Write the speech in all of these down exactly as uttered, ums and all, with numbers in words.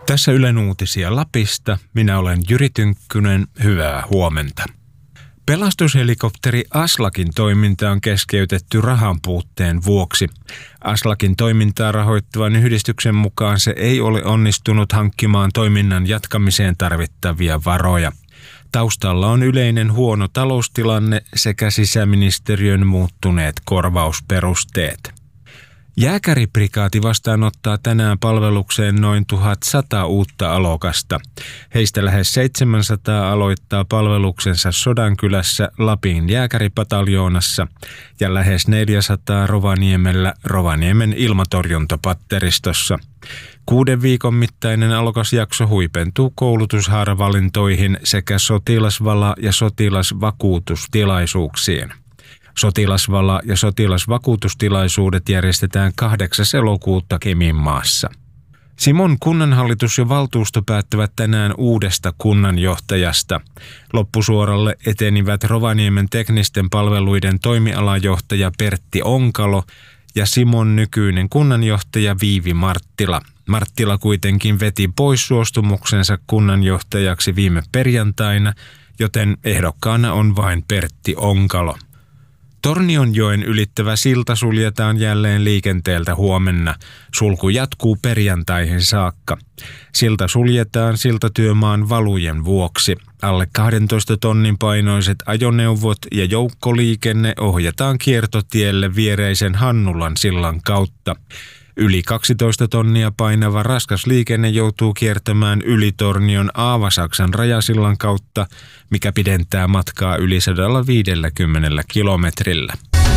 Tässä Ylen uutisia Lapista. Minä olen Jyri Tynkkynen. Hyvää huomenta. Pelastushelikopteri Aslakin toiminta on keskeytetty rahan puutteen vuoksi. Aslakin toimintaa rahoittavan yhdistyksen mukaan se ei ole onnistunut hankkimaan toiminnan jatkamiseen tarvittavia varoja. Taustalla on yleinen huono taloustilanne sekä sisäministeriön muuttuneet korvausperusteet. Jääkäriprikaati vastaanottaa tänään palvelukseen noin tuhatsata uutta alokasta. Heistä lähes seitsemänsataa aloittaa palveluksensa Sodankylässä Lapin jääkäripataljoonassa ja lähes neljäsataa Rovaniemellä Rovaniemen ilmatorjuntapatteristossa. Kuuden viikon mittainen alokasjakso huipentuu koulutushaaravalintoihin sekä sotilasvala- ja sotilasvakuutustilaisuuksiin. Sotilasvala- ja sotilasvakuutustilaisuudet järjestetään kahdeksas elokuuta Keminmaassa. Simon kunnanhallitus ja valtuusto päättävät tänään uudesta kunnanjohtajasta. Loppusuoralle etenivät Rovaniemen teknisten palveluiden toimialajohtaja Pertti Onkalo ja Simon nykyinen kunnanjohtaja Viivi Marttila. Marttila kuitenkin veti pois suostumuksensa kunnanjohtajaksi viime perjantaina, joten ehdokkaana on vain Pertti Onkalo. Tornionjoen ylittävä silta suljetaan jälleen liikenteeltä huomenna. Sulku jatkuu perjantaihin saakka. Silta suljetaan siltatyömaan valujen vuoksi. Alle kahdentoista tonnin painoiset ajoneuvot ja joukkoliikenne ohjataan kiertotielle viereisen Hannulan sillan kautta. Yli kaksitoista tonnia painava raskas liikenne joutuu kiertämään Ylitornion Aavasaksan rajasillan kautta, mikä pidentää matkaa yli sata viisikymmentä kilometrillä.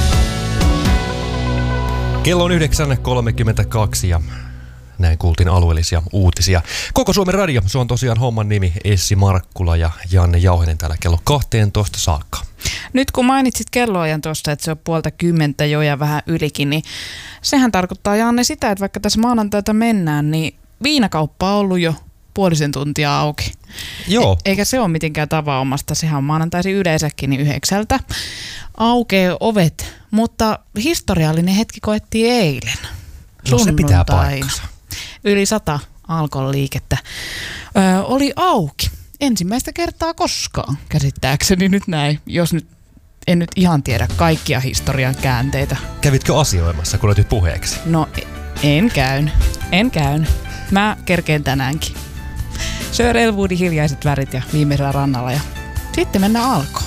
Kello on yhdeksän kolmekymmentäkaksi ja näin kuultiin alueellisia uutisia. Koko Suomen Radio, se on tosiaan homman nimi. Essi Markkula ja Janne Jauhinen täällä kello kahteentoista saakka. Nyt kun mainitsit kelloajan tuosta, että se on puolta kymmentä jo ja vähän ylikin, niin sehän tarkoittaa, Janne, sitä, että vaikka tässä maanantaita mennään, niin viinakauppa on ollut jo puolisen tuntia auki. Joo. E- eikä se ole mitenkään tavanomaista, sehän on maanantaisin yleensäkin niin yhdeksältä. Aukeaa ovet, mutta historiallinen hetki koettiin eilen. No se pitää paikkansa. Yli sata Alkon liikettä öö, oli auki. Ensimmäistä kertaa koskaan, käsittääkseni nyt näin, jos nyt en nyt ihan tiedä kaikkia historian käänteitä. Kävitkö asioimassa, kun otit puheeksi? No, en käyn. En käyn. Mä kerkeen tänäänkin. Sir Elwoodin Hiljaiset värit ja Viimeisellä rannalla ja sitten mennään Alkoon.